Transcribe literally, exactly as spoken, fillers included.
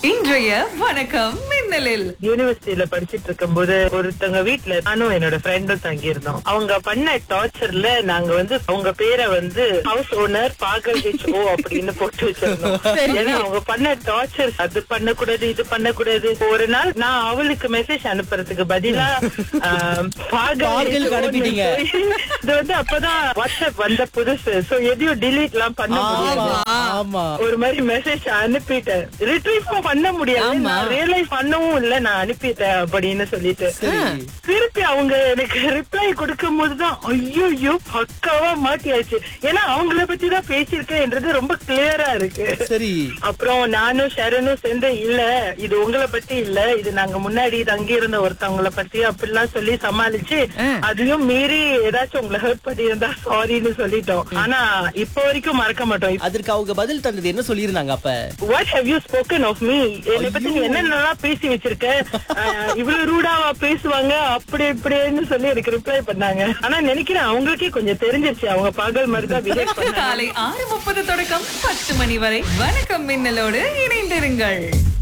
இன்றைய வணக்கம் மின்னலில் யூனிவர்சிட்டியில படிச்சிட்டு இருக்கும் போது ஒருத்தவங்க வீட்டுல நானும் என்னோட ஃப்ரெண்டும் தங்கி இருந்தோம். அவங்க பண்ண டார்ச்சர்ல நாங்க வந்து அவங்க பேரை வந்து ஹவுஸ் ஓனர் பாகல் ஹெச் ஓ அப்படின்னு போட்டு வச்சிருந்தோம். ஏன்னா அவங்க பண்ண டார்ச்சர் அது பண்ணக்கூடாது இது பண்ணக்கூடாது. ஒரு நாள் நான் அவளுக்கு மெசேஜ் அனுப்புறதுக்கு பதிலா பாகல் அனுப்பிட்டீங்க. இது வந்து அப்பதான் வாட்ஸ்அப் வந்த புதுசு. சோ எதையும் டிலீட் எல்லாம் பண்ண முடியாது. ஒரு மாதிரி மெசேஜ் அனுப்பிட்டேன். ரிட்ரீவ் பண்ண முடியாது. நான் ரியலைஸ் பண்ணவும் இல்ல நான் அனுப்பிட்டேன் அப்படின்னு சொல்லிட்டு திருப்பி அவங்க எனக்கு ரிப்ளை கொடுக்கும் போதுதான் ஐயோ பக்காவா மாட்டியாச்சு. ஏன்னா அவங்கள பத்தி தான் பேசியிருக்கேன்ன்றது ரொம்ப கிளியரா இருக்கு. சரி, அப்புறம் நானும் ஷரனும் சேர்ந்து இல்ல இது உங்களை பத்தி இல்ல, இது நாங்க முன்னாடி தங்கி இருந்த ஒருத்தவங்கள பத்தி அப்படிலாம் சொல்லி சமாளிச்சு அதையும் மீறி ஏதாச்சும் உங்களை ஹர்ட் பண்ணி இருந்தா சாரின்னு சொல்லிட்டோம். ஆனா இப்ப வரைக்கும் மறக்க மாட்டோம். அதற்கு அவங்க பதில் தந்தது என்ன சொல்லியிருந்தாங்க? அப்ப What have you spoken of me? என்னை பத்தி நீ என்னென்னலாம் பேசி வச்சிருக்க, இவ்வளவு ரூடாவா பேசுவாங்க அப்படி இப்படின்னு சொல்லி எனக்கு ரிப்ளை பண்ணாங்க. ஆனா நினைக்கிறேன் அவங்களுக்கே கொஞ்சம் தெரிஞ்சிருச்சு அவங்க பகல் மாதிரி தான் பிஹேவ் பண்ணாங்க. காலை ஆறு முப்பது தொடக்கம் பத்து மணி வரை வணக்கம் மின்னலோடு இணைந்திருங்கள்.